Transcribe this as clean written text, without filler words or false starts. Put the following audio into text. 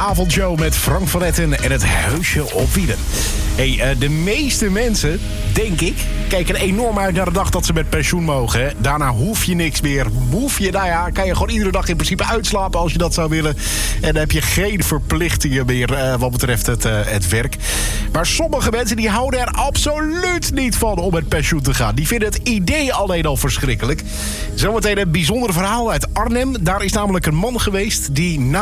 avondshow met Frank van Etten en het Heusje op Wielen. De meeste mensen, denk ik, kijken enorm uit naar de dag dat ze met pensioen mogen. Hè. Daarna hoef je niks meer. Kan je gewoon iedere dag in principe uitslapen als je dat zou willen. En dan heb je geen verplichtingen meer wat betreft het werk. Maar sommige mensen die houden er absoluut niet van om met pensioen te gaan. Die vinden het idee alleen al verschrikkelijk. Zometeen een bijzonder verhaal uit Arnhem. Daar is namelijk een man geweest die na